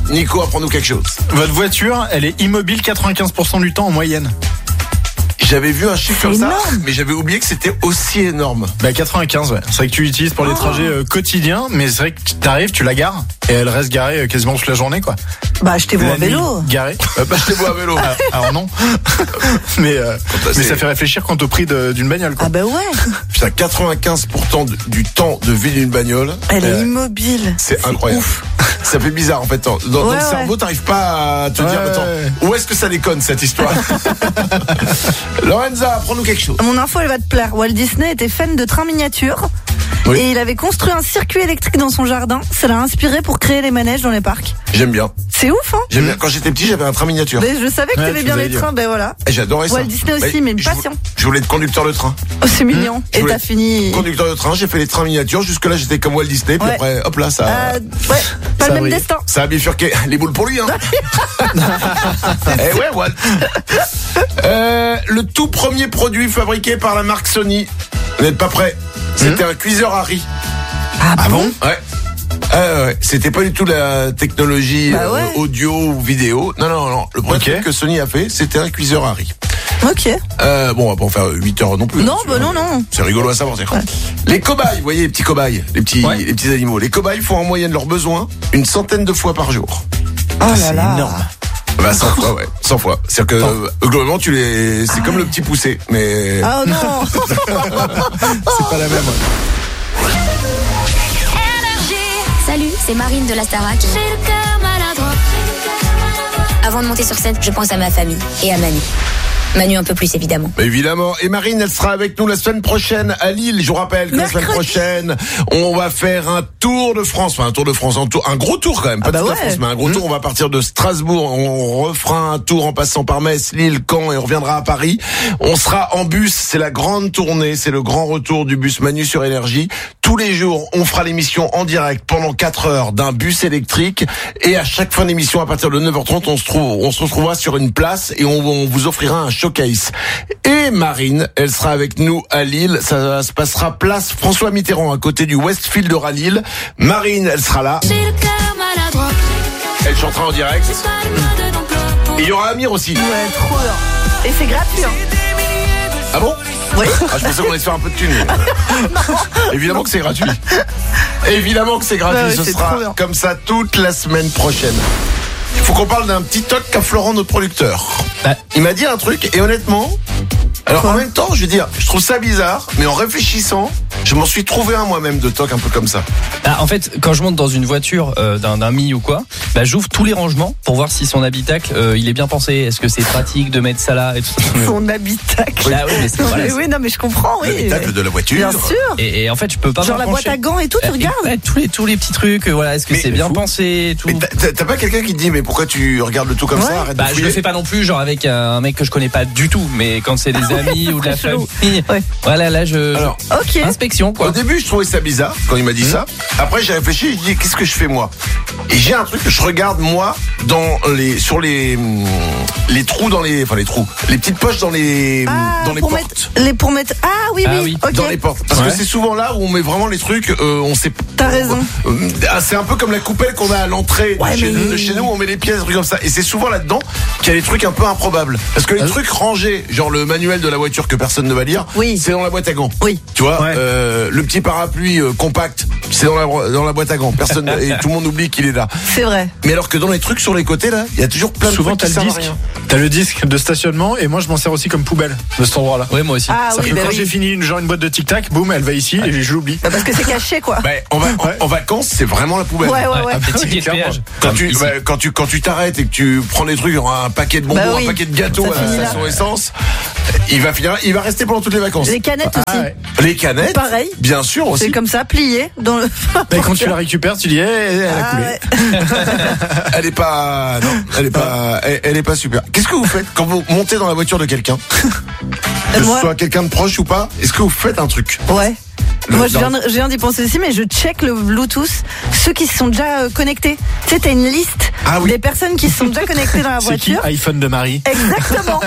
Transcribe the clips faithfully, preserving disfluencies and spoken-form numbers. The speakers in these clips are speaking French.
Nico, apprends-nous quelque chose. Votre voiture, elle est immobile quatre-vingt-quinze pour cent du temps en moyenne. J'avais vu un chiffre C'est comme ça, énorme. mais j'avais oublié que c'était aussi énorme. Bah quatre-vingt-quinze, ouais. C'est vrai que tu l'utilises pour les Oh. trajets euh, quotidiens, mais c'est vrai que t'arrives, tu la gares et elle reste garée euh, quasiment toute la journée, quoi. Bah, achetez-vous La un vélo. nuit, garée. Euh, bah, achetez-vous un vélo. Ah, alors non, mais euh, Quand mais c'est- ça fait réfléchir quant au prix de- d'une bagnole, quoi. Ah bah ouais, Putain, quatre-vingt-quinze pour cent de- du temps de vie d'une bagnole, elle est Ouais. immobile. c'est incroyable. Ouf. Ça fait bizarre en fait. Dans, dans Ouais, le ouais. cerveau, t'arrives pas à te Ouais, dire, ouais, attends, ouais. où est-ce que ça déconne cette histoire? Lorenza, apprends-nous quelque chose. Mon info, elle va te plaire. Walt Disney était fan de trains miniatures. Oui. Et il avait construit un circuit électrique dans son jardin. Ça l'a inspiré pour créer les manèges dans les parcs. J'aime bien. C'est ouf, hein? J'aime bien. Quand j'étais petit, j'avais un train miniature. Mais je savais que Ouais, t'aimais tu bien nous les avais dit. trains, ben voilà. Et j'adorais ça. Walt Disney aussi, Bah, mais je vou- patient. Je voulais être conducteur de train. Oh, c'est mignon. Je Et voulais- t'as fini. Conducteur de train, j'ai fait les trains miniatures. Jusque-là, j'étais comme Walt Disney. Puis Ouais. après, hop là, ça. Euh, ouais, pas Ça le même brille. destin. Ça a bifurqué les boules pour lui, hein. Eh ouais, Walt. Euh, le tout premier produit fabriqué par la marque Sony. Vous n'êtes pas prêts? C'était un cuiseur à riz. Ah, bon? Ouais. Euh, ouais. C'était pas du tout la technologie Bah ouais. euh, audio ou vidéo. Non, non, non. Le premier Ok. truc que Sony a fait, c'était un cuiseur à riz. Ok. Euh, bon, on va pas en faire huit heures non plus. Non, hein, bah non, non. C'est rigolo à savoir. c'est Ouais. Les cobayes, vous voyez, les petits cobayes, les petits, Ouais. les petits animaux. Les cobayes font en moyenne leurs besoins une centaine de fois par jour. Oh là c'est là. énorme. Bah cent fois, ouais, cent fois. C'est-à-dire que euh, globalement, tu les, c'est comme le petit poussé, mais Ah non. C'est pas la même. ouais. Salut, c'est Marine de la Starac. J'ai le cœur maladroit. Avant de monter sur scène, je pense à ma famille et à Manu. Manu un peu plus évidemment. Bah, évidemment. Et Marine, elle sera avec nous la semaine prochaine à Lille. Je vous rappelle que la semaine Mercredi. prochaine, on va faire un tour de France. Enfin, un tour de France, un, tour, un gros tour quand même. Pas Ah bah toute la ouais. France, mais un gros tour. On va partir de Strasbourg. On refera un tour en passant par Metz, Lille, Caen et on reviendra à Paris. On sera en bus. C'est la grande tournée. C'est le grand retour du bus Manu sur Énergie. Tous les jours, on fera l'émission en direct pendant quatre heures d'un bus électrique. Et à chaque fin d'émission, à partir de neuf heures trente, on se trouve, on se retrouvera sur une place et on, on vous offrira un showcase. Et Marine, elle sera avec nous à Lille. Ça se passera place François Mitterrand à côté du Westfield de Lille. Marine, elle sera là. J'ai le cœur maladroit. Elle chantera en direct. Pas le mode d'emploi. Et il y aura Amir aussi. Ouais, trop bien. Et c'est gratuit, hein. Ah bon? Oui. Ah, je pensais qu'on allait se faire un peu de thunes. Évidemment que c'est gratuit. Évidemment que c'est gratuit. Bah ouais, Ce c'est sera trop bien. comme ça toute la semaine prochaine. Il faut qu'on parle d'un petit toc qu'a Florent, notre producteur. Bah. Il m'a dit un truc et honnêtement, alors Quoi en même temps, je veux dire, je trouve ça bizarre, mais en réfléchissant, je m'en suis trouvé un moi-même de toc un peu comme ça. Ah, en fait, quand je monte dans une voiture euh, d'un ami ou quoi, bah, j'ouvre tous les rangements pour voir si son habitacle euh, il est bien pensé. Est-ce que c'est pratique de mettre ça là et tout. Son habitacle. Ah oui, mais c'est Non, voilà, mais c'est- oui, non, mais je comprends, oui. L'habitacle de la voiture. Bien sûr. Et, et en fait, je peux pas Genre me la boîte pencher. à gants et tout, tu Euh, regardes. ouais, tous les tous les petits trucs. euh, Voilà, est-ce que Mais- c'est mais bien fou. pensé et tout. Mais t'as- t'as t'as pas quelqu'un qui te dit mais pourquoi tu regardes le tout comme Ouais. ça? Arrête Bah, de je fouiller. le fais pas non plus, genre avec un mec que je connais pas du tout, mais quand c'est des amis ou de la très chelou. famille, Ouais. voilà, là je, Alors, Ok. inspection au quoi. début, je trouvais ça bizarre quand il m'a dit ça. Après, j'ai réfléchi, je dis qu'est-ce que je fais moi? Et j'ai un truc que je regarde moi dans les sur les hum, les trous dans les enfin les trous, les petites poches dans les Ah, dans les pour portes. mettre, les, pour mettre, ah oui, Ah oui, oui, ok. Dans les portes. Parce Ouais. que c'est souvent là où on met vraiment les trucs, euh, on sait. T'as raison. Euh, ah, c'est un peu comme la coupelle qu'on a à l'entrée Ouais, de, chez mais- nous, de chez nous, on met les pièces, des trucs comme ça. Et c'est souvent là-dedans qu'il y a des trucs un peu improbables. Parce que les Ah. trucs rangés, genre le manuel de la voiture que personne ne va lire, Oui. c'est dans la boîte à gants. Oui. Tu vois, Ouais. euh, le petit parapluie euh, compact, c'est dans la, dans la boîte à gants. Personne et tout le monde oublie qu'il est là. C'est vrai. Mais alors que dans les trucs sur les côtés là, il y a toujours plein de Souvent, trucs t'as qui le servent à disque. rien. T'as le disque de stationnement et moi, je m'en sers aussi comme poubelle de cet endroit-là. Ouais, moi aussi. Ah Ça oui, fait bah quand oui. j'ai fini une, genre une boîte de tic-tac, boum, elle va ici et je l'oublie. Bah, parce que c'est caché, quoi. Bah, en, va- en- Ouais. en vacances, c'est vraiment la poubelle. Ouais, ouais, ouais. Un petit oui, ticket de clairement. péage. Quand Comme tu, ici. bah, quand tu quand tu t'arrêtes et que tu prends des trucs, genre un paquet de bonbons, Bah oui. un paquet de gâteaux Ça à la finit là. station essence, il va finir, il va rester pendant toutes les vacances. Les canettes aussi. ouais. Les canettes, Pareil. bien sûr aussi. C'est comme ça, plié dans le. Mais quand tu la récupères, tu dis, eh, elle a Ah, coulé. ouais. Elle est pas, non, elle est pas, elle, elle est pas super. Qu'est-ce que vous faites quand vous montez dans la voiture de quelqu'un, que Moi- ce soit quelqu'un de proche ou pas? Est-ce que vous faites un truc? Ouais. Le- Moi, je dans- viens, de- je viens d'y penser aussi, mais je check le Bluetooth, ceux qui se sont déjà euh, connectés. Tu sais, t'as une liste Ah oui. des personnes qui se sont déjà connectées dans la C'est qui voiture. iPhone de Marie. Exactement.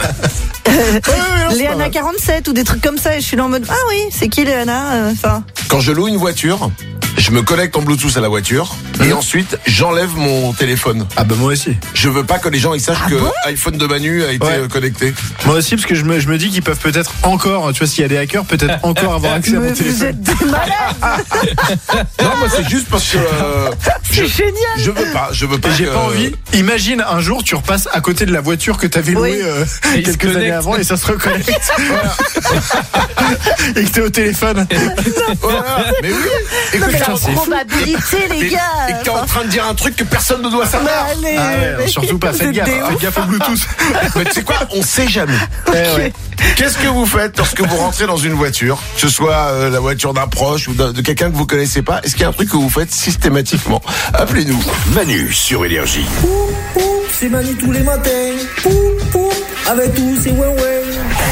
Euh, Ouais, ouais, non, c'est pas Léana mal. quarante-sept ou des trucs comme ça, et je suis là en mode, ah oui, c'est qui Léana? Euh, Enfin, Quand je loue une voiture, je me connecte en Bluetooth à la voiture Mmh. et ensuite j'enlève mon téléphone. Ah bah moi aussi. Je veux pas que les gens ils sachent Ah que bon iPhone de Manu a été Ouais. euh, connecté. Moi aussi, parce que je me, je me dis qu'ils peuvent peut-être encore, tu vois, s'il y a des hackers, peut-être encore avoir accès à Mais mon vous téléphone. êtes des malades. Non, moi c'est juste parce que euh, je, C'est génial. je veux pas, je veux pas. Et j'ai que- pas envie. Imagine un jour, tu repasses à côté de la voiture que t'avais louée Oui. euh, Et il se quelques années connecte. avant et ça se reconnecte. Et que t'es au téléphone. Voilà. Mais oui. Et Non, que mais t'es la en- probabilité, les et- gars. et que t'es en train de dire un truc que personne ne doit Mais savoir. allez, Ah ouais, mais surtout pas, vous faites êtes gaffe, des faites ouf. gaffe au Bluetooth. Mais tu sais quoi, on sait jamais. Eh ouais. Qu'est-ce que vous faites lorsque vous rentrez dans une voiture, que ce soit euh, la voiture d'un proche ou d'un- de quelqu'un que vous connaissez pas? Est-ce qu'il y a un truc que vous faites systématiquement? Appelez-nous. Manu sur Énergie. C'est Manu tous les matins. Poum, poum, avec tous ces ouais ouais.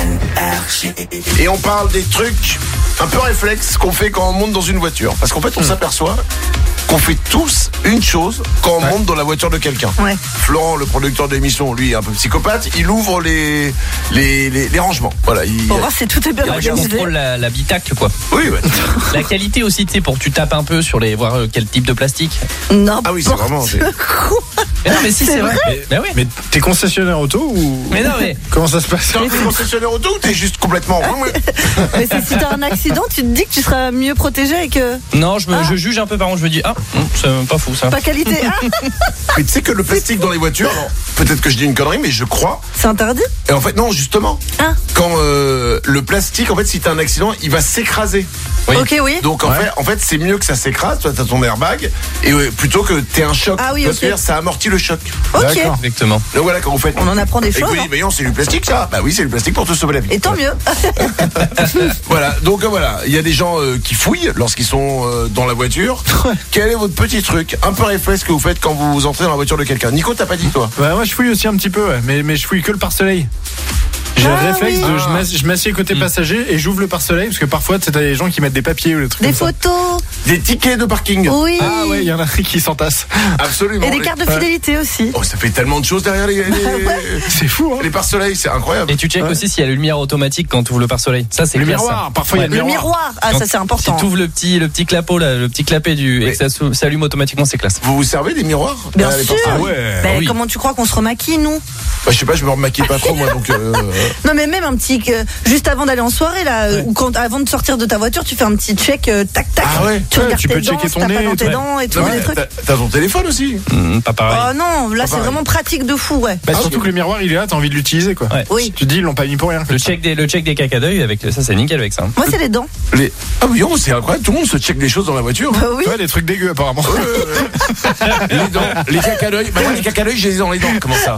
Et on parle des trucs un peu réflexes qu'on fait quand on monte dans une voiture. Parce qu'en fait, on s'aperçoit qu'on fait tous une chose quand on monte dans la voiture de quelqu'un. Ouais. Florent, le producteur de l'émission, lui, est un peu psychopathe. Il ouvre les, les, les, les rangements. Voilà. Il, Pour voir si tout est bien Il organisé. contrôle la- l'habitacle, quoi. Oui, ouais. La qualité aussi, tu sais, pour que tu tapes un peu sur les, voir euh, quel type de plastique. Non. Ah oui, c'est vraiment. c'est- Mais non, mais si, C'est c'est vrai. Mais, mais oui. Mais t'es concessionnaire auto ou Mais non, mais. comment ça se passe? T'es un concessionnaire auto ou t'es juste complètement. Mais c'est si t'as un accident, tu te dis que tu seras mieux protégé et que Non, je, me, Ah. je juge un peu par contre, je me dis, ah, hum, c'est pas fou ça. pas qualité. Ah, Mais tu sais que le plastique dans les voitures, alors, peut-être que je dis une connerie, mais je crois. c'est interdit. Et en fait, non, justement. Ah. Quand euh, le plastique, en fait, si t'as un accident, il va s'écraser. Oui. Ok, oui. Donc en Ouais. fait, en fait, c'est mieux que ça s'écrase. Toi, t'as ton airbag, et euh, plutôt que t'aies un choc. Ah oui, Tu vois ok. ce que je veux dire, ça amortit le choc. Ok. D'accord. Exactement. Donc voilà, quand vous faites. On en apprend des Et choses. oui, hein. mais non, c'est du plastique, ça. Bah oui, c'est du plastique pour te sauver la vie. Et tant mieux. Voilà. Donc euh, voilà, il y a des gens euh, qui fouillent lorsqu'ils sont euh, dans la voiture. Quel est votre petit truc, un peu réflexe que vous faites quand vous entrez dans la voiture de quelqu'un? Nico, t'as pas dit toi? Bah moi je fouille aussi un petit peu, ouais, mais, mais je fouille que le pare-soleil. J'ai Ah le réflexe oui. de je m'ass- je m'assieds côté passager et j'ouvre le pare-soleil parce que parfois tu sais, t'as des gens qui mettent des papiers ou des trucs Des comme ça. photos. Des tickets de parking. Oui. Ah ouais, il y en a qui s'entassent. Absolument. Et des Les- cartes de fidélité aussi. Oh, ça fait tellement de choses derrière les, les, C'est fou, hein. les pare-soleils, c'est incroyable. Et tu checkes Ouais. aussi s'il y a la lumière automatique quand tu ouvres le pare-soleil. Ça, c'est Le clair, miroir, ça. parfois il y a Ouais. le Le miroir. miroir. Ah, Quand- ça c'est important. Si tu ouvres le petit, le petit clapot, là, le petit clapet du, et Mais- que ça s'ou- s'allume automatiquement, c'est classe. Vous vous servez des miroirs? Bien Euh, les sûr. pare-soleils Ah ouais. Ben, oui. Comment tu crois qu'on se remaquille, nous? Bah, je sais pas, je me remaquille pas trop moi, donc. Euh, Non, mais même un petit. euh, juste avant d'aller en soirée, là, Ouais. ou quand, avant de sortir de ta voiture, tu fais un petit check, euh, tac, tac. Ah ouais. Tu Ouais, regardes tu tes peux dents, checker si ton t'as pas nez dans et tes tout. dents et tout, non, des mais trucs. t'as t'as ton téléphone aussi. Hum, pas pareil. Oh non, là Pas c'est pareil. vraiment pratique de fou, ouais. Bah, Ah, surtout ok. que le miroir il est là, t'as envie de l'utiliser quoi. Ouais. Oui. Tu te dis ils l'ont pas mis pour rien. Le check des, le check des caca d'œil avec ça, c'est nickel avec ça. Moi, c'est les dents. Les... Ah oui, oh, c'est incroyable, tout le monde se check des choses dans la voiture. Bah oui. Ouais, des trucs dégueux apparemment. Les dents, les caca d'œil. Bah moi, les caca d'œil, je les ai dans les dents. Comment ça?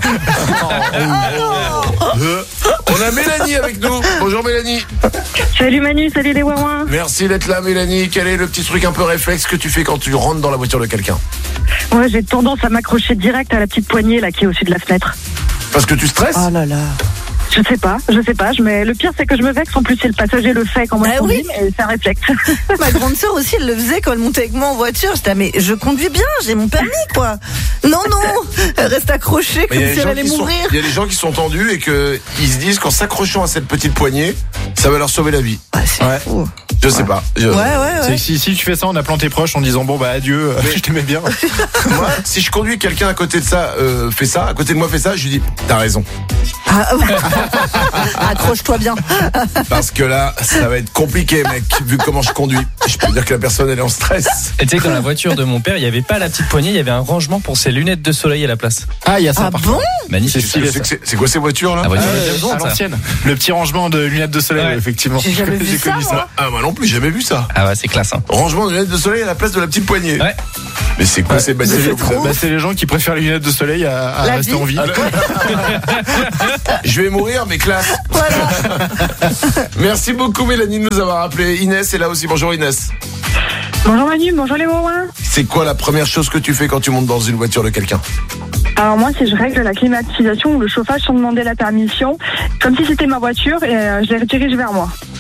Euh, On a Mélanie avec nous. Bonjour Mélanie. Salut Manu, salut les ouin. Merci d'être là Mélanie. Quel est le petit truc un peu réflexe que tu fais quand tu rentres dans la voiture de quelqu'un? Moi j'ai tendance à m'accrocher direct à la petite poignée là qui est au-dessus de la fenêtre. Parce que tu stresses? Oh là là. Je sais pas, je sais pas. Je mets... Le pire c'est que je me vexe. En plus si le passager le fait quand moi Ah je conduis, oui. mais c'est un réflexe. Ma grande sœur aussi, elle le faisait quand elle montait avec moi en voiture. J'étais, ah, mais je conduis bien, j'ai mon permis, quoi. Non, non, elle reste accrochée Mais comme il y a si des elle gens allait qui sont- mourir. il y a des gens qui sont tendus et que ils se disent qu'en s'accrochant à cette petite poignée, ça va leur sauver la vie. Ah, c'est Ouais. fou. Je sais pas. Je- Ouais, ouais, C'est ouais. que si, si tu fais ça en appelant tes proches en disant bon bah adieu, euh, je t'aimais bien. Moi, si je conduis quelqu'un à côté de ça, euh, fait ça, à côté de moi fait ça, je lui dis t'as raison. Ah, ouais. Accroche-toi bien. Parce que là, ça va être compliqué, mec, vu comment je conduis. Je peux dire que la personne elle est en stress. Et tu sais que dans la voiture de mon père, il n'y avait pas la petite poignée, il y avait un rangement pour ses lunettes de soleil à la place. Ah il y a ça Ah par bon? contre. Magnifique. C'est stylé, C'est- ça. c'est c'est quoi ces voitures là? La voiture Ah, de ouais, James Bond, à ça. l'ancienne. Le petit rangement de lunettes de soleil, Ouais. effectivement. J'ai jamais vu ça, connu moi. Ah moi non plus, j'ai jamais vu ça. Ah ouais, c'est classe. Hein. Rangement de lunettes de soleil à la place de la petite poignée. Ouais. Mais c'est quoi Ouais, ces c'est bagnoles? bah, c'est les gens qui préfèrent les lunettes de soleil à, à La rester vie. en vie. Je vais mourir, mais classe. Voilà. Merci beaucoup Mélanie de nous avoir appelé. Inès est là aussi. Bonjour Inès. Bonjour Manu, bonjour les ouin. C'est quoi la première chose que tu fais quand tu montes dans une voiture de quelqu'un? Alors moi si je règle la climatisation ou le chauffage sans demander la permission, comme si c'était ma voiture et euh, je les redirige vers moi.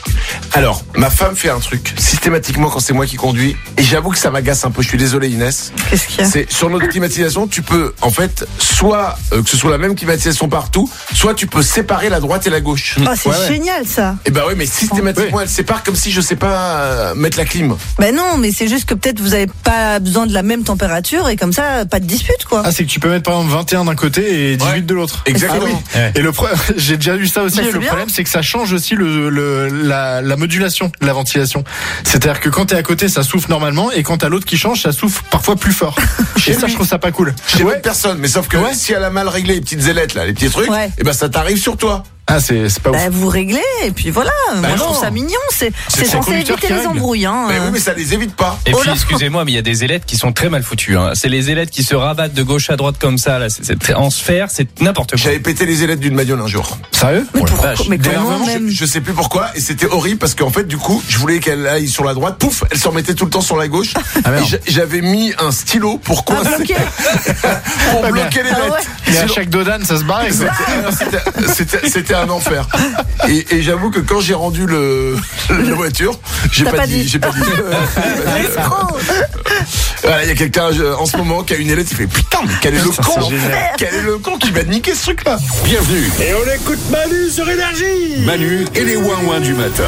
Alors, ma femme fait un truc systématiquement quand c'est moi qui conduis, et j'avoue que ça m'agace un peu. Je suis désolé, Inès. Qu'est-ce qu'il y a? C'est sur notre climatisation, tu peux en fait soit euh, que ce soit la même climatisation partout, soit tu peux séparer la droite et la gauche. Oh, c'est Ouais, ouais. génial ça. Et bah oui, mais systématiquement elle sépare comme si je sais pas euh, mettre la clim. Ben non, mais c'est juste que peut-être vous avez pas besoin de la même température et comme ça, pas de dispute quoi. Ah, c'est que tu peux mettre par exemple vingt et un d'un côté et dix-huit Ouais. de l'autre. Exactement. Ah oui. Et le pro... j'ai déjà vu ça aussi. Bah, et c'est le bien. problème, c'est que ça change aussi le, le la, la modulation de la ventilation. C'est-à-dire que quand t'es à côté, ça souffle normalement, et quand t'as l'autre qui change, ça souffle parfois plus fort. Chez Et ça, lui. je trouve ça pas cool. Chez Ouais. l'autre personne, mais sauf que Ouais. si elle a mal réglé les petites ailettes là, les petits trucs, Ouais. et ben ça t'arrive sur toi. Ah, c'est c'est pas ouf. Ben, vous réglez et puis voilà. Moi je non. trouve ça mignon. C'est c'est c'est le censé conducteur éviter qui les règle. embrouilles. Hein. Mais oui, mais ça les évite pas. Et Oh puis, là. excusez-moi, mais il y a des ailettes qui sont très mal foutues. Hein. C'est les ailettes qui se rabattent de gauche à droite comme ça. Là, c'est, c'est en sphère, c'est n'importe quoi. J'avais pété les ailettes d'une bagnole un jour. Sérieux? Mais Oh la pourquoi vache. Mais comment D'énervement, même Je sais plus pourquoi, et c'était horrible parce qu'en fait, du coup, je voulais qu'elle aille sur la droite, pouf, elle se remettait tout le temps sur la gauche. Ah, merde. et j'a- j'avais mis un stylo pour Ah, coincer, bloqué. pour Ouais, mais- bloquer les Ah lettres. ouais. Mais à Sinon- chaque dodane, ça se barre. quoi. C'était- C'était c'était un enfer. Et, et j'avoue que quand j'ai rendu le, la voiture, j'ai T'as pas, pas dit, dit. j'ai pas dit. L'escroc. Voilà, il y a quelqu'un je- en ce moment qui a une ailette, il fait putain, mais quel est le Ça, con, c'est génial. quel est le con qui va niquer ce truc-là. Bienvenue, Et on écoute Manu sur Énergie. Manu et les ouin-ouin du matin.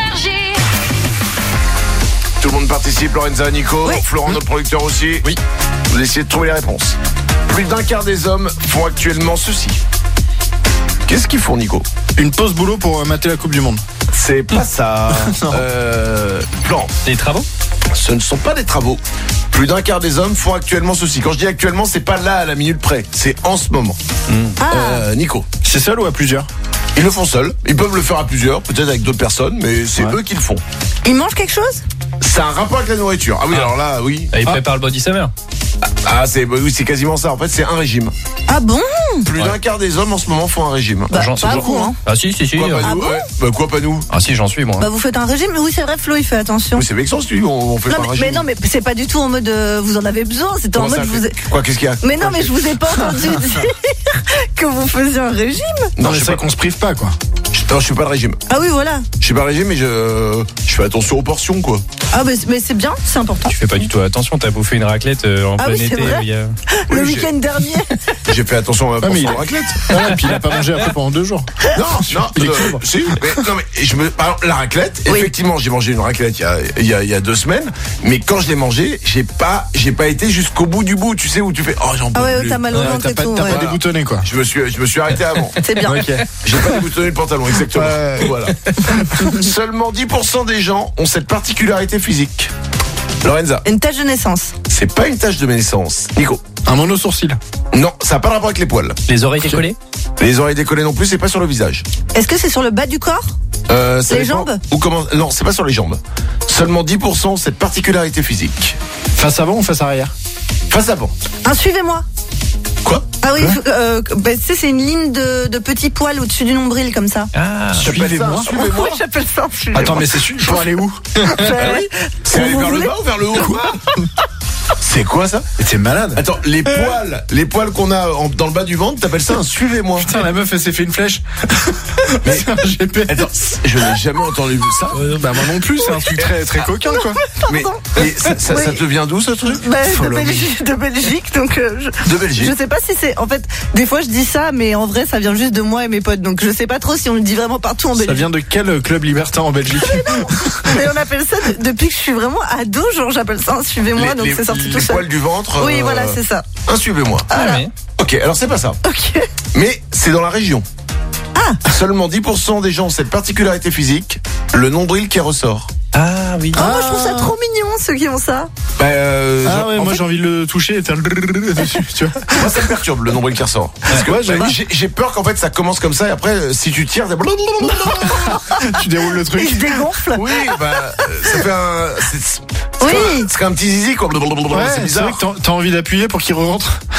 Tout le monde participe, Lorenza, Nico, Oui. Florent, notre producteur aussi. Oui. Vous essayez de trouver les réponses. Plus d'un quart des hommes font actuellement ceci. Qu'est-ce qu'ils font, Nico? Une pause boulot pour euh, mater la Coupe du Monde. C'est pas ça. euh, Florent, Les travaux? ce ne sont pas des travaux. Plus d'un quart des hommes font actuellement ceci. Quand je dis actuellement, c'est pas là à la minute près, c'est en ce moment. Ah. Euh, Nico, C'est seul ou à plusieurs? ils le font seuls. Ils peuvent le faire à plusieurs, peut-être avec d'autres personnes, mais c'est Ouais. eux qui le font. Il mange quelque chose? C'est un rapport avec la nourriture. Ah oui, Ah. alors là, oui. Ah, il prépare le body summer. Ah, c'est oui, c'est quasiment ça. En fait, c'est un régime. Ah bon? Plus Ouais. d'un quart des hommes en ce moment font un régime. Bah, J'en- pas j'en- vous, hein. Ah si, si, si. Quoi, pas euh, nous bon ouais. Bah, quoi, pas nous? Ah si, j'en suis moi. Bah vous faites un régime? Oui, c'est vrai, Flo, il fait attention. Oui, c'est vexant si tu dis, on, on fait Non pas un mais, régime. mais non mais c'est pas du tout en mode euh, vous en avez besoin, c'était en Comment mode ça, je vous ai... Quoi, qu'est-ce qu'il y a? Mais non mais je vous ai pas entendu dire que vous faisiez un régime. Non, Non, mais je c'est sais vrai pas. qu'on se prive pas, quoi. Non, je fais pas de régime. Ah oui voilà. Je fais pas de régime, mais je, je fais attention aux portions, quoi. Ah mais, mais c'est bien, c'est important. Tu fais pas du tout attention, t'as bouffé une raclette euh, en Ah plein oui, c'est été. vrai. où il y a- Le Oui, j'ai- week-end dernier. J'ai fait attention à la Ah, mais portion il- de raclette. Ah, et puis il a pas mangé après pendant deux jours. Non, non, Il est euh, équilibre. si, mais, non, mais je me, par exemple, la raclette, Oui. effectivement, j'ai mangé une raclette il y a, il y a, il y a deux semaines, mais quand je l'ai mangée, j'ai pas, j'ai pas été jusqu'au bout du bout, tu sais, où tu fais, oh, j'en peux Ah ouais, plus. t'as mal au Ouais, ventre T'as et pas, tout. t'as ouais. pas déboutonné, quoi. Je me suis, je me suis arrêté avant. C'est bien. Ok. J'ai pas déboutonné le pantalon, exactement. Ouais. Voilà. Seulement dix pour cent des gens ont cette particularité physique. Lorenza, Une tache de naissance. c'est pas une tache de naissance. Nico, Un monosourcil. non, ça n'a pas de rapport avec les poils. Les oreilles décollées? Les oreilles décollées non plus, c'est pas sur le visage. Est-ce que c'est sur le bas du corps? Euh, ça Les dépend jambes Ou comment Non, c'est pas sur les jambes. Seulement dix pour cent ont cette particularité physique. Face avant ou face arrière? Face avant. Un suivez-moi. Quoi? Ah oui, euh, bah, tu sais, c'est une ligne de, de petits poils au-dessus du nombril comme ça. Ah, Suivez-moi. Suivez-moi. Ouais, j'appelle ça un suivez-moi. Attends, mais c'est su- pour aller où? C'est aller Vous vers le voulez bas ou vers le haut? Quoi? C'est quoi ça? Mais t'es malade. Attends, les poils, les poils qu'on a en- dans le bas du ventre, t'appelles ça un suivez-moi? Putain, la meuf, elle s'est fait une flèche. C'est un G P S. Attends, je n'ai jamais entendu ça. Euh, bah moi non plus, c'est un truc très très coquin, quoi. Mais, mais ça, ça, Oui. ça te vient d'où ce truc? Bah, de, Follow me. Belgique, de Belgique, donc euh, je, De Belgique. je sais pas si c'est. En fait, des fois je dis ça, mais en vrai ça vient juste de moi et mes potes, donc je sais pas trop si on le dit vraiment partout en Ça Belgique. vient de quel club libertin en Belgique? Mais on appelle ça de- depuis que je suis vraiment ado, genre j'appelle ça un suivez-moi, Les- donc les- c'est sorti tout les seul. poils du ventre. Oui, euh, voilà, c'est ça. Un suivez-moi. ah, mais- Ok, alors c'est pas ça. Ok. Mais c'est dans la région. Ah. Seulement dix pour cent des gens ont cette particularité physique, le nombril qui ressort. Ah oui. Oh, moi je trouve ça trop mignon ceux qui ont ça. Bah, euh, Ah genre, ouais, en moi fait, j'ai envie de le toucher et t'as le dessus, tu vois. moi ça me perturbe le nombril qui ressort. Parce que Ouais, j'avoue. j'ai j'ai peur qu'en fait ça commence comme ça et après euh, si tu tires, c'est Tu déroules le Il truc. se dégonfle. oui, bah euh, ça fait un, c'est c'est Oui. comme un- c'est comme un petit zizi quoi. Ouais, c'est c'est vrai bizarre. que t'as- t'as envie d'appuyer pour qu'il rentre.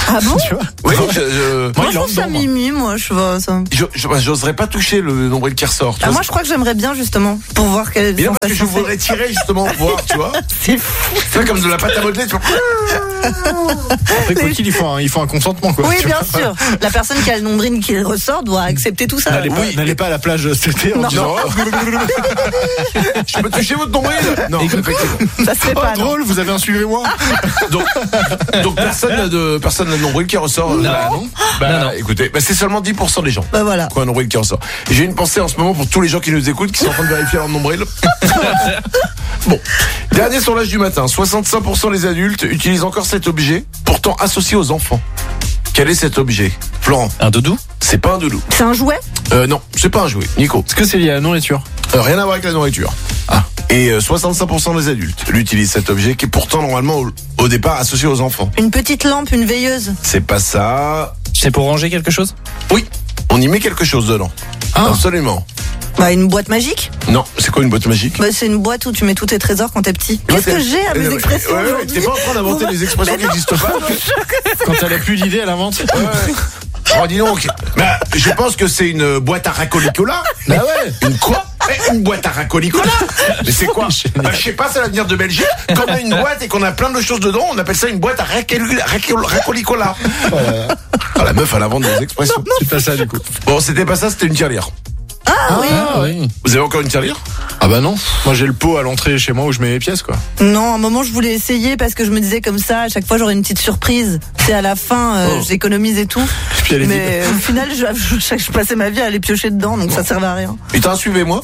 Ah bon? Tu vois? Oui, je, je, Moi, il je est en trouve ça dedans, moi. mimi, moi, je vois ça. je- je- bah, j'oserais pas toucher le nombril qui ressort. tu Ah, vois, moi, je crois que j'aimerais bien, justement, pour voir quelle Bien parce que je sensation c'est. voudrais tirer justement pour voir, tu vois. C'est fou. C'est comme de la pâte à modeler. Tu vois. Après, quoi qu'il, il faut un, il faut un consentement, quoi. Oui, Tu bien vois. sûr. La personne qui a le nombril qui ressort doit accepter tout ça. N'allez pas, n'allez pas à la plage cet été en Non. disant oh, Je peux toucher votre nombril? Non, effectivement. Ça se fait oh, pas. non. drôle, vous avez un suivez-moi. Donc, donc personne n'a de personne n'a de nombril qui ressort. Non. Bah, non. Bah, Non, non. écoutez, bah, c'est seulement dix pour cent des gens. Bah voilà. Quoi, un nombril qui ressort. Et j'ai une pensée en ce moment pour tous les gens qui nous écoutent, qui sont en train de vérifier leur nombril. Bon, dernier sondage du matin. soixante-cinq pour cent des adultes utilisent encore cet objet, pourtant associé aux enfants. Quel est cet objet, Florent? Un doudou? C'est pas un doudou. C'est un jouet? Euh, non, c'est pas un jouet. Nico? Est-ce que c'est lié à la nourriture? Euh, rien à voir avec la nourriture. Ah. Et euh, soixante-cinq pour cent des adultes l'utilisent cet objet qui est pourtant normalement au, au départ associé aux enfants. Une petite lampe, une veilleuse? C'est pas ça. C'est pour ranger quelque chose? Oui, on y met quelque chose dedans. Ah. Absolument. Bah, une boîte magique? Non, c'est quoi une boîte magique? Bah, c'est une boîte où tu mets tous tes trésors quand t'es petit. Qu'est-ce que j'ai à mes Ouais, expressions ouais, ouais, aujourd'hui? T'es pas en train d'inventer On va- des expressions Mais qui n'existent pas. Quand elle a plus d'idées, elle invente. Ouais. Oh, dis donc. Bah, je pense que c'est une boîte à racolicola. Bah ouais. Une quoi? Eh, Une boîte à racolicola. Mais c'est quoi? Bah, je sais pas, ça va venir de Belgique. Quand on a une boîte et qu'on a plein de choses dedans, on appelle ça une boîte à racol- racol- racolicola. Ah, la meuf, elle invente des expressions. C'est pas ça du coup. Bon, c'était pas ça, c'était une tirelire. Ah oui. Ah oui. Vous avez encore une tirelire? Ah bah non. Moi j'ai le pot à l'entrée chez moi où je mets les pièces quoi. Non, à un moment, je voulais essayer parce que je me disais comme ça, à chaque fois, j'aurais une petite surprise. C'est à la fin, euh, Oh. j'économise et tout. Et puis elle est vide. Mais au final, je, je, je passais ma vie à aller piocher dedans, donc ça servait à rien. Putain, suivez-moi.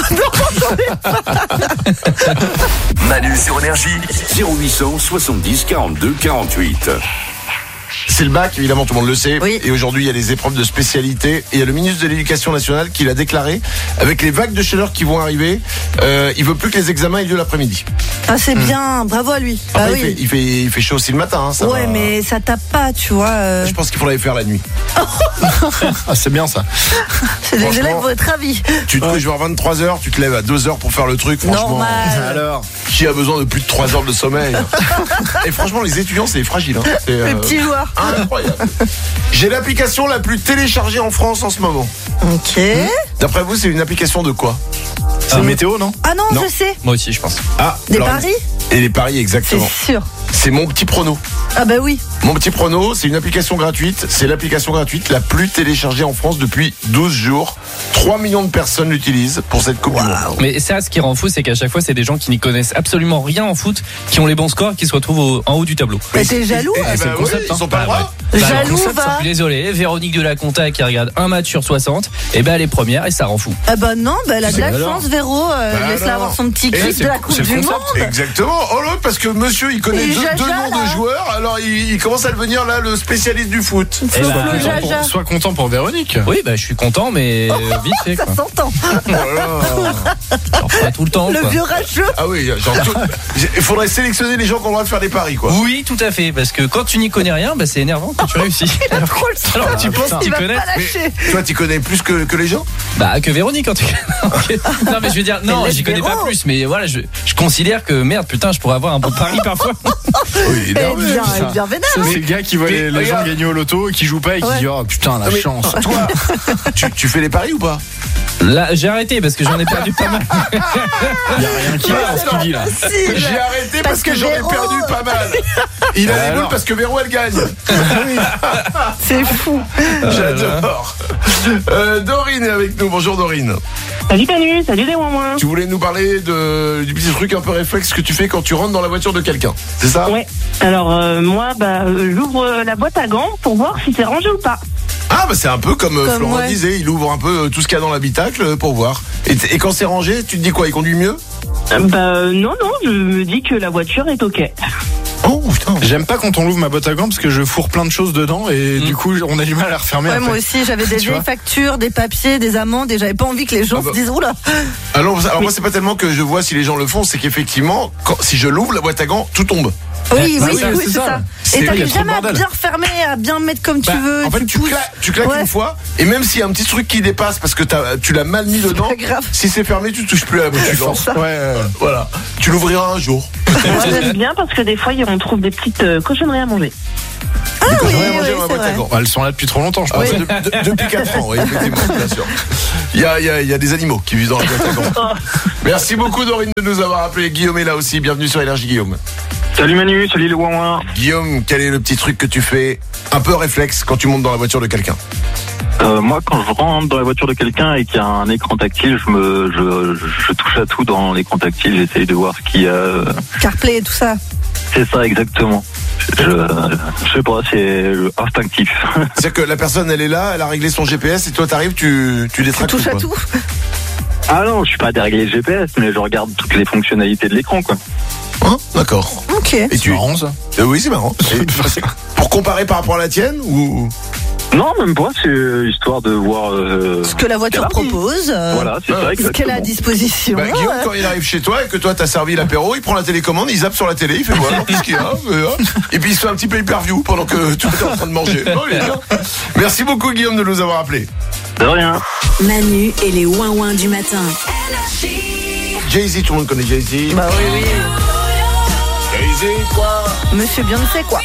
Manu sur Énergie, zéro huit cent soixante-dix quarante-deux quarante-huit. C'est le bac, évidemment, tout le monde le sait. Oui. Et aujourd'hui, il y a les épreuves de spécialité. Et il y a le ministre de l'Éducation nationale qui l'a déclaré. Avec les vagues de chaleur qui vont arriver, euh, il veut plus que les examens aient lieu l'après-midi. Ah, c'est bien, bravo à lui. Après, Bah il, fait, oui. il, fait, il fait chaud aussi le matin. Hein, ça Ouais, va. mais ça tape pas, tu vois. euh, Je pense qu'il faudrait les faire la nuit. Ah c'est bien ça. C'est des franchement- élèves vont être ravis. Tu te couches vers vingt-trois heures, tu te lèves à deux heures pour faire le truc. Franchement, Normal. Alors. qui a besoin de plus de trois heures de sommeil? Et franchement, les étudiants, c'est fragile. Hein. C'est, Les euh, petits joueurs. incroyable. J'ai l'application la plus téléchargée en France en ce moment. Ok. D'après vous, c'est une application de quoi? C'est météo non? Ah non, Non. je sais. Moi aussi, je pense. Ah, Des alors, paris? Et les paris, C'est exactement. sûr. C'est Mon Petit Prono. Ah bah oui. Mon Petit Prono, c'est une application gratuite. C'est l'application gratuite la plus téléchargée en France depuis douze jours. trois millions de personnes l'utilisent pour cette Coupe du Monde. Mais ça, ce qui rend fou, c'est qu'à chaque fois, c'est des gens qui n'y connaissent absolument rien en foot, qui ont les bons scores, qui se retrouvent au- en haut du tableau. Mais t'es jaloux? Eh Ah, c'est ben le oui, concept, ils hein. sont pas Bah, droits. ouais. Bah, Jaloux, le concept, va. je suis désolé. Véronique de la Conta qui regarde un match sur soixante, et ben elle est première et ça rend fou. Ah bah non, bah elle a de la alors chance, Véro. euh, Bah Laisse-la alors. avoir son petit Eh, kiff c'est de la le- Coupe c'est le du concept. Monde. Exactement. Oh là, parce que monsieur, il connaît Et deux, Jaja, deux noms là. de joueurs, alors il, il commence à devenir là le spécialiste du foot. Et Flo, bah, Flo, Content Jaja. pour- sois content pour Véronique. Oui, bah je suis content, mais euh, vite fait. Ça Quoi. s'entend. Alors, pas tout le temps. Le quoi. vieux rageux. Ah oui, genre, tout- il faudrait sélectionner les gens qui ont le droit de faire des paris, quoi. Oui, tout à fait, parce que quand tu n'y connais rien, bah, c'est énervant quand tu réussis. Alors, Trop le seum. alors, tu penses Il t'y va connaître? pas lâcher. Toi, tu connais plus que, que les gens? Bah que Véronique en tout cas. Ok. Non mais je veux dire, non, Mais j'y connais Véro. pas plus, mais voilà, je, je considère que merde, putain, je pourrais avoir un bon pari parfois. Oui, Eh bien, eh bien vénère. Ça, c'est le gars qui voit mais les, les gens regarde. gagner au loto et qui joue pas et qui Ouais. dit oh putain la Mais chance. toi, tu, tu fais les paris ou pas? Là, j'ai arrêté parce que j'en ai perdu pas mal. Il y a rien qui va dans ce qu'il dit là. Si, J'ai arrêté parce, Parce que, que j'en ai Véro. perdu pas mal. Il a Bah les boules alors. parce que Véro, elle gagne. c'est fou. J'adore. Euh, Dorine est avec nous. Bonjour Dorine. Salut Manu, salut les moins. Tu voulais nous parler de, du petit truc un peu réflexe que tu fais quand tu rentres dans la voiture de quelqu'un. C'est ça? Ouais. Alors euh, moi, bah, euh, j'ouvre euh, la boîte à gants pour voir si c'est rangé ou pas. Ah bah c'est un peu comme, euh, Comme Florent ouais. disait, il ouvre un peu euh, tout ce qu'il y a dans l'habitacle euh, pour voir. Et, t- et quand c'est rangé, tu te dis quoi? Il conduit mieux? Euh, bah euh, non, non, je me dis que la voiture est ok. Oh putain. J'aime pas quand on ouvre ma boîte à gants parce que je fourre plein de choses dedans et du coup on a du mal à refermer Ouais, après. moi aussi, j'avais des Tu vieilles vois. factures, des papiers, des amendes et j'avais pas envie que les gens Ah bah. se disent oula. Alors, alors moi c'est pas tellement que je vois si les gens le font, c'est qu'effectivement, quand, si je l'ouvre la boîte à gants, tout tombe. Oui, bah oui, oui, oui, c'est c'est ça. ça. C'est- Et il y a t'arrives trop de jamais à bordel. bien refermer, à bien mettre comme tu Bah, veux. en fait, tu, pousses. claques, tu claques Ouais. une fois, et même s'il y a un petit truc qui dépasse parce que t'as- tu l'as mal mis dedans, pas grave. si c'est fermé, tu touches plus à la boîte à gants. Ouais, ouais. Voilà. Tu l'ouvriras un jour. Moi j'aime bien parce que des fois on trouve des petites euh, cochonneries à manger. Ah oui, J'ai rien mangé oui, dans ma c'est boîte à vrai. gants. Elles sont là depuis trop longtemps, je Ah, pense. de- de- depuis quatre ans, oui, effectivement, bien sûr. Il y a, il y, a, il y a des animaux qui vivent dans la boîte à gants. Merci beaucoup, Dorine, de nous avoir appelé. Guillaume est là aussi. Bienvenue sur Énergie, Guillaume. Salut Manu, salut les ouin-ouin. Guillaume, quel est le petit truc que tu fais un peu réflexe quand tu montes dans la voiture de quelqu'un? Euh, moi, quand je rentre dans la voiture de quelqu'un et qu'il y a un écran tactile, je me, je, je touche à tout dans l'écran tactile. J'essaye de voir ce qu'il y a. CarPlay et tout ça. C'est ça, exactement. Je, je sais pas, c'est instinctif. C'est-à-dire que la personne, elle est là, elle a réglé son G P S et toi, t'arrives, tu, tu Tu détraques touches à quoi. tout. Ah non, je suis pas déréglé le G P S, mais je regarde toutes les fonctionnalités de l'écran, quoi. Hein, d'accord. Ok. Et C'est tu... marrant, ça. Euh, oui, c'est marrant. Et pour comparer par rapport à la tienne ou... Non, même pas, c'est histoire de voir... Euh... Ce que la voiture Voilà. propose. euh, Voilà, c'est ça, Ce qu'elle a à exactement. disposition. Bah, Guillaume, Ouais. quand il arrive chez toi et que toi t'as servi l'apéro, il prend la télécommande, il zappe sur la télé, il fait voilà, qu'est-ce qu'il y a, euh, et puis il se fait un petit pay-per-view pendant que tu es en train de manger. Non, il est bien. Merci beaucoup Guillaume de nous avoir appelés. De rien. Manu et les ouin-ouin du matin. Jay-Z, tout le monde connaît Jay-Z. Bah oui, oui. Jay-Z quoi? Monsieur Beyoncé, quoi.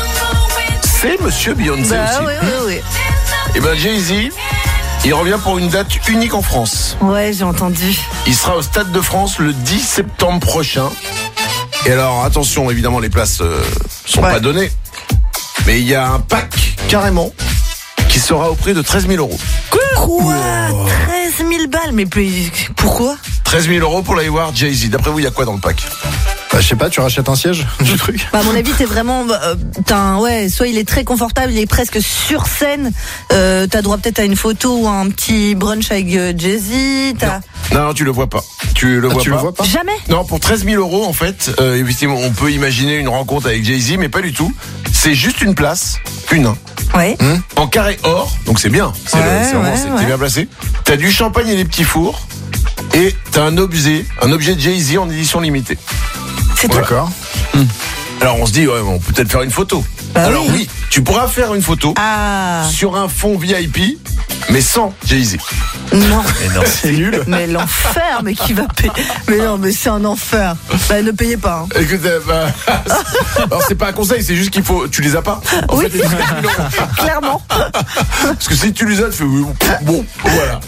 C'est Monsieur Beyoncé Bah aussi. oui, oui, oui. Et ben Jay-Z, il revient pour une date unique en France. Ouais, j'ai entendu. Il sera au Stade de France le dix septembre prochain. Et alors attention, évidemment les places euh, sont Ouais. pas données, mais il y a un pack carrément qui sera au prix de treize mille euros. Quoi treize mille balles. Mais puis, pourquoi? treize mille euros pour aller voir Jay-Z. D'après vous, il y a quoi dans le pack? Bah, je sais pas, tu rachètes un siège du truc. Bah, à mon avis, t'es vraiment, euh, t'as un- ouais, soit il est très confortable, il est presque sur scène. Euh, t'as droit peut-être à une photo ou à un petit brunch avec euh, Jay-Z. T'as Non, non, tu le vois pas. Tu le Ah, vois tu pas. le vois pas? jamais. Non, pour treize mille euros, en fait, euh, effectivement, on peut imaginer une rencontre avec Jay-Z, mais pas du tout. C'est juste une place, une, hein, Ouais. en carré or, donc c'est bien. C'est Ouais, le- c'est vraiment, ouais, c'est- ouais. t'es bien placé. T'as du champagne et des petits fours, et t'as un objet, un objet Jay-Z en édition limitée. C'est tout. D'accord. Alors on se dit, ouais, on peut peut-être faire une photo. Bah Alors oui. oui, tu pourras faire une photo Ah. sur un fond V I P, mais sans Jay-Z. Non. C'est nul. Mais l'enfer, mais qui va payer? Mais non, mais c'est un enfer. Bah, ne payez pas. Hein. Écoute, euh, bah, alors c'est pas un conseil, c'est juste qu'il faut, tu les as pas. En Oui. fait, les treize mille euros. Clairement. Parce que si tu les as, tu fais oui, bon, voilà.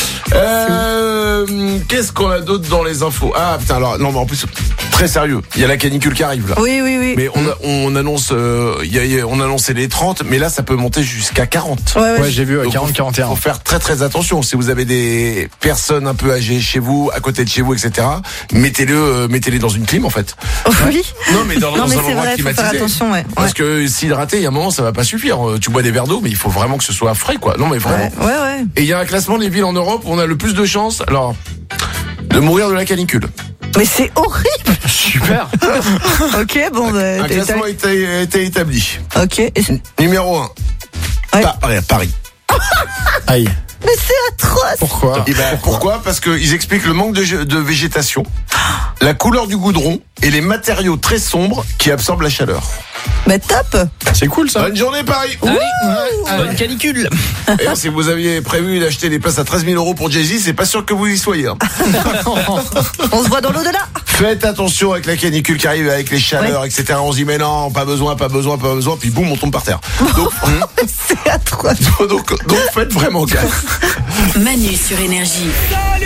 Euh, qu'est-ce qu'on a d'autre dans les infos? Ah putain, alors non mais en plus très sérieux, il y a la canicule qui arrive là. Oui, oui, oui. Mais on, a- on annonce, euh, il y a- il y a- on a annoncé les trente, mais là ça peut monter jusqu'à quarante. Ouais, ouais. Ouais, j'ai vu, ouais, Donc, quarante quarante et un. faut faire très très attention. Si vous avez des personnes un peu âgées chez vous, à côté de chez vous, et cetera, mettez-le, euh, mettez-les dans une clim en fait. Oui. Non mais dans, Non, dans mais un c'est endroit vrai, faut faire climatisé. attention, ouais. Parce Ouais. que s'il raté, il y a un moment, ça va pas suffire. Euh, Tu bois des verres d'eau, mais il faut vraiment que ce soit frais, quoi. Non mais vraiment. Ouais, ouais, ouais. Et il y a un classement des villes en Europe où on a le plus de chances, alors, de mourir de la canicule. Mais c'est horrible. Super. Ok, bon, bah, Un t'es- classement a été, a été établi. t'as- Ok. Et c'est- Numéro un. Ouais. Paris. Aïe. Mais c'est atroce. Pourquoi? Et ben, pourquoi? Parce qu'ils expliquent le manque de, de végétation, la couleur du goudron et les matériaux très sombres qui absorbent la chaleur. Mais top. C'est cool ça. Bonne journée Paris. Bonne canicule. Et si vous aviez prévu d'acheter des places à treize mille euros pour Jay-Z, c'est pas sûr que vous y soyez. Hein. On se voit dans l'au-delà. Faites attention avec la canicule qui arrive, avec les chaleurs, Ouais. et cetera. On se dit mais non, pas besoin, pas besoin, pas besoin, puis boum, on tombe par terre. Donc, C'est atroce. donc, donc faites vraiment gaffe. Manu sur Énergie.